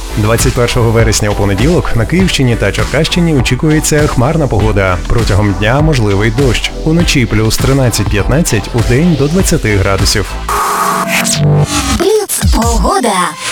21 вересня у понеділок на Київщині та Черкащині очікується хмарна погода. Протягом дня можливий дощ. Уночі плюс 13-15, удень до 20 градусів. Бліц погода.